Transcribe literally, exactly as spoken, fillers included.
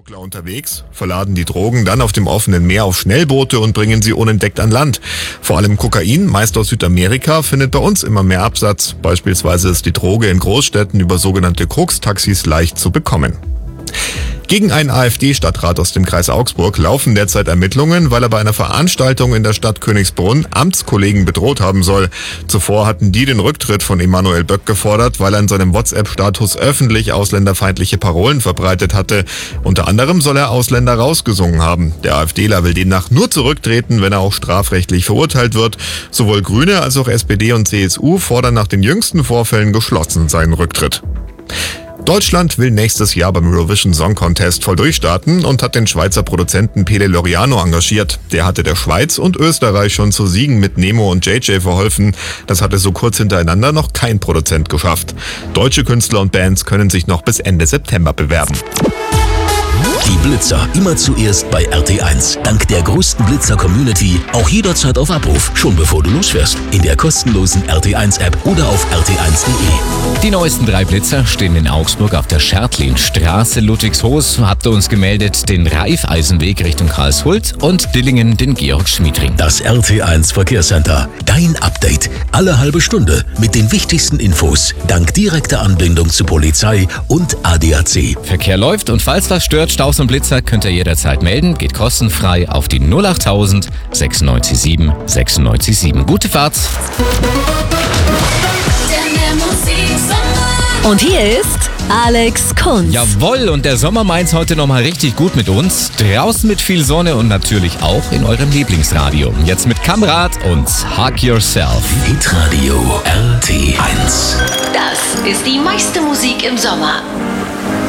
Schmuggler unterwegs, verladen die Drogen dann auf dem offenen Meer auf Schnellboote und bringen sie unentdeckt an Land. Vor allem Kokain, meist aus Südamerika, findet bei uns immer mehr Absatz. Beispielsweise ist die Droge in Großstädten über sogenannte Crux-Taxis leicht zu bekommen. Gegen einen AfD-Stadtrat aus dem Kreis Augsburg laufen derzeit Ermittlungen, weil er bei einer Veranstaltung in der Stadt Königsbrunn Amtskollegen bedroht haben soll. Zuvor hatten die den Rücktritt von Emanuel Böck gefordert, weil er in seinem WhatsApp-Status öffentlich ausländerfeindliche Parolen verbreitet hatte. Unter anderem soll er Ausländer rausgesungen haben. Der AfDler will demnach nur zurücktreten, wenn er auch strafrechtlich verurteilt wird. Sowohl Grüne als auch S P D und C S U fordern nach den jüngsten Vorfällen geschlossen seinen Rücktritt. Deutschland will nächstes Jahr beim Eurovision Song Contest voll durchstarten und hat den Schweizer Produzenten Pele Loriano engagiert. Der hatte der Schweiz und Österreich schon zu Siegen mit Nemo und J J verholfen. Das hatte so kurz hintereinander noch kein Produzent geschafft. Deutsche Künstler und Bands können sich noch bis Ende September bewerben. Die Blitzer immer zuerst bei R T eins. Dank der größten Blitzer-Community auch jederzeit auf Abruf, schon bevor du losfährst. In der kostenlosen R T eins App oder auf r t eins punkt de. Die neuesten drei Blitzer stehen in Augsburg auf der Schertlinstraße. Ludwigshoos habt ihr uns gemeldet, den Raiffeisenweg Richtung Karlshult und Dillingen den Georg-Schmied-Ring. Das R T eins Verkehrscenter. Dein Update. Alle halbe Stunde mit den wichtigsten Infos. Dank direkter Anbindung zu Polizei und A D A C. Verkehr läuft und falls was stört, Staus und Blitzer könnt ihr jederzeit melden. Geht kostenfrei auf die null achttausend sechsundneunzig sieben sechsundneunzig sieben. Gute Fahrt! Und hier ist Alex Kunz. Jawohl, und der Sommer meint's heute nochmal richtig gut mit uns. Draußen mit viel Sonne und natürlich auch in eurem Lieblingsradio. Jetzt mit Kamrat und Hug Yourself. Hitradio R T eins. Das ist die meiste Musik im Sommer.